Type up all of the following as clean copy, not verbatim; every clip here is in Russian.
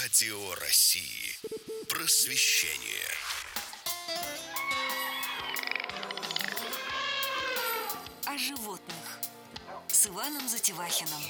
Радио России. Просвещение. О животных с Иваном Затевахиным.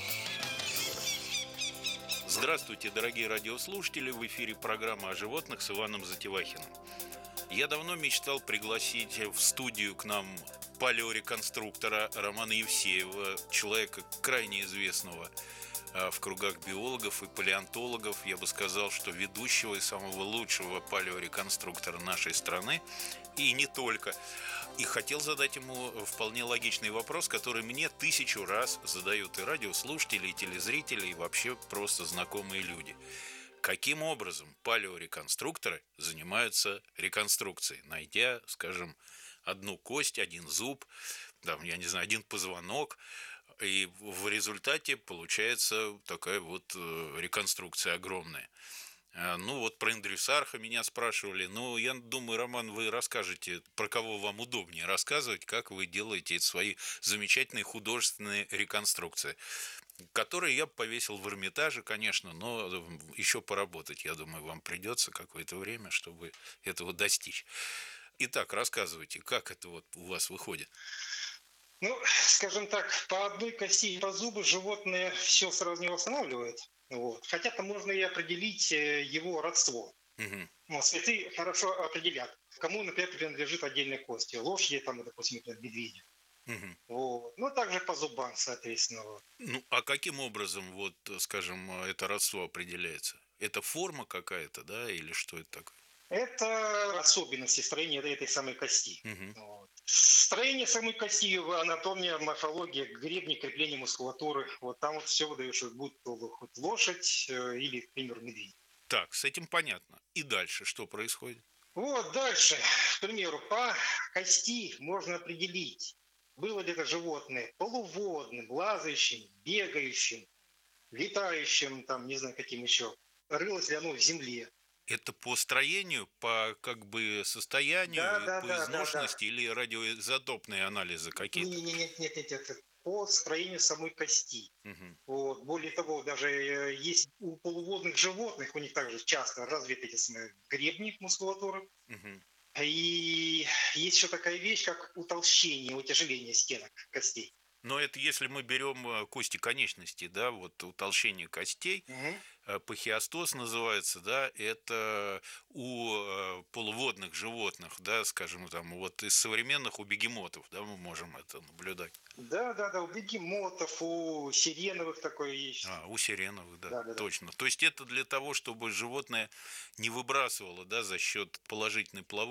Здравствуйте, дорогие радиослушатели! В эфире программа о животных с Иваном Затевахиным. Я давно мечтал пригласить в студию к нам палеореконструктора Романа Евсеева, человека крайне известного в кругах биологов и палеонтологов. Я бы сказал, что ведущего и самого лучшего палеореконструктора нашей страны, и не только. И хотел задать ему вполне логичный вопрос, который мне 1000 раз задают и радиослушатели, и телезрители, и вообще просто знакомые люди. Каким образом палеореконструкторы занимаются реконструкцией, найдя, скажем, одну кость, один зуб, там, я не знаю, один позвонок, и в результате получается такая вот реконструкция огромная. Ну вот про индрюсарха меня спрашивали. Ну, я думаю, Роман, вы расскажете, про кого вам удобнее рассказывать, как вы делаете эти свои замечательные художественные реконструкции, которые я повесил в Эрмитаже, конечно, но еще поработать, я думаю, вам придется какое-то время, чтобы этого достичь. Итак, рассказывайте, как это вот у вас выходит? Ну, скажем так, по одной кости и по зубу животное все сразу не восстанавливает. Вот. Хотя-то можно и определить его родство. Угу. Ну, цветы хорошо определят, кому, например, принадлежит отдельная кость. Лошади, там, допустим, например, медведю. Угу. Вот. Ну, также по зубам, соответственно. Ну, а каким образом, вот, скажем, это родство определяется? Это форма какая-то, да, или что это такое? Это особенности строения этой самой кости. Угу. Вот. Строение самой кости, анатомия, морфология, гребни, крепление мускулатуры. Вот там вот все выдает, что будет хоть лошадь или, к примеру, медведь. Так, с этим понятно. И дальше что происходит? Вот дальше, к примеру, по кости можно определить, было ли это животное полуводным, лазающим, бегающим, летающим, там, не знаю, каким еще. Рылось ли оно в земле. Это по строению, по как бы состоянию, Да. по изношенности или радиоизотопные анализы какие-то? Нет, это по строению самой кости. Угу. Вот. Более того, даже есть у полуводных животных, у них также часто развиты эти самые гребни мускулатуры. Угу. И есть еще такая вещь, как утолщение, утяжеление стенок костей. Но это если мы берем кости конечностей, да, вот утолщение костей, пахиостоз называется, да, это у полуводных животных, да, скажем, там, вот из современных у бегемотов, да, мы можем это наблюдать. Да, у бегемотов, у сиреновых такое есть. У сиреновых, да, Да. точно. То есть это для того, чтобы животное не выбрасывало, да, за счет положительной плавучести